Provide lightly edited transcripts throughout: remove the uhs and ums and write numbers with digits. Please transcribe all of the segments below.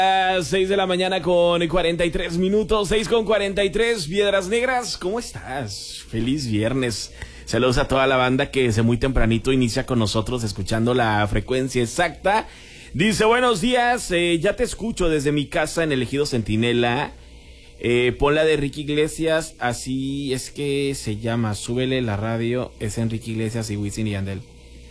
Las 6 de la mañana con 43 minutos, 6 con 43, Piedras Negras, ¿cómo estás? Feliz viernes. Saludos a toda la banda que desde muy tempranito inicia con nosotros escuchando la frecuencia exacta. Dice, buenos días, ya te escucho desde mi casa en el Ejido Centinela. Pon la de Enrique Iglesias, así es que se llama, súbele la radio, es Enrique Iglesias y Wisin y Yandel.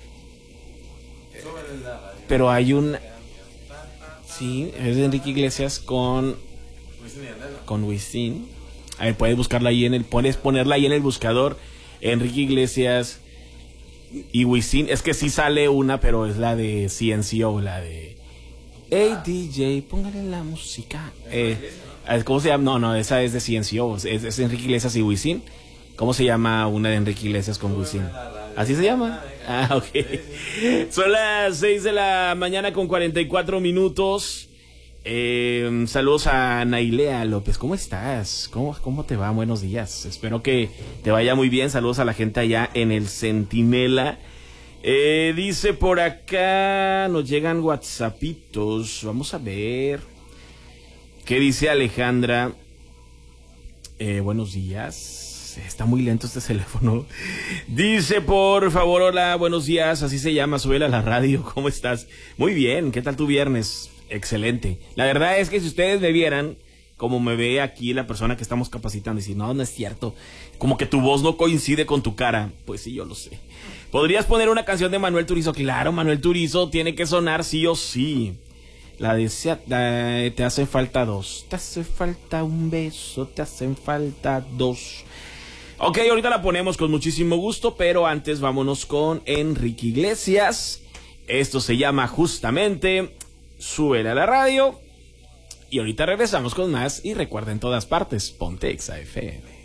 Pero hay un... Sí, es de Enrique Iglesias con Wisin. A ver, puedes buscarla ahí puedes ponerla ahí en el buscador. Enrique Iglesias y Wisin. Es que sí sale una, pero es la de CNCO, la de Hey DJ, póngale la música. ¿Cómo se llama? No, esa es de CNCO, es Enrique Iglesias y Wisin. ¿Cómo se llama una de Enrique Iglesias con Wisin? ¿Así se llama? Ah, ok. Son las 6 de la mañana con 44 minutos. Saludos a Nailea López. ¿Cómo estás? ¿Cómo te va? Buenos días. Espero que te vaya muy bien. Saludos a la gente allá en el Centinela. Dice por acá, nos llegan whatsappitos. Vamos a ver. ¿Qué dice Alejandra? Buenos días. Está muy lento este teléfono. Dice, por favor, hola, buenos días. Así se llama, súbela a la radio. ¿Cómo estás? Muy bien, ¿qué tal tu viernes? Excelente. La verdad es que si ustedes me vieran como me ve aquí la persona que estamos capacitando y si no es cierto, como que tu voz no coincide con tu cara. Pues sí, yo lo sé. ¿Podrías poner una canción de Manuel Turizo? Claro, Manuel Turizo tiene que sonar sí o sí. La de te hace falta dos. Te hace falta un beso, te hacen falta dos. Ok, ahorita la ponemos con muchísimo gusto, pero antes vámonos con Enrique Iglesias. Esto se llama justamente Súbele a la radio. Y ahorita regresamos con más y recuerda en todas partes, Ponte Exa FM.